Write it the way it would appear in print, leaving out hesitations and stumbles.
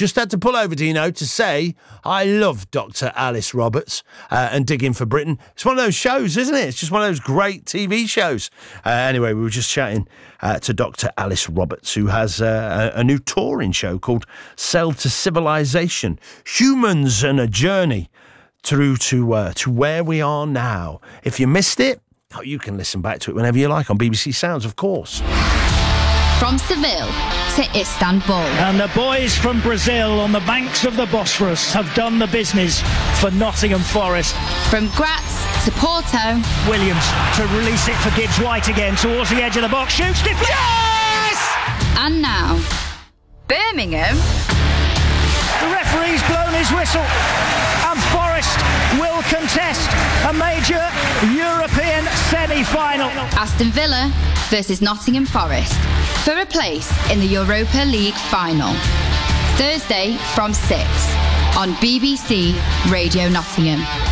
just had to pull over, Dino, to say I love Dr. Alice Roberts and Digging for Britain. It's one of those shows, isn't it? It's just one of those great TV shows. Anyway, we were just chatting to Dr. Alice Roberts, who has a new touring show called Cell to Civilization, Humans and a Journey through to where we are now. If you missed it, you can listen back to it whenever you like on BBC Sounds, of course. From Seville to Istanbul. And the boys from Brazil on the banks of the Bosphorus have done the business for Nottingham Forest. From Graz to Porto. Williams to release it for Gibbs White again towards the edge of the box. Shoots, deflects! Yes! And now, Birmingham. The referee's blown his whistle. And Forest will contest a major European semi-final. Aston Villa versus Nottingham Forest for a place in the Europa League final. Thursday from 6 on BBC Radio Nottingham.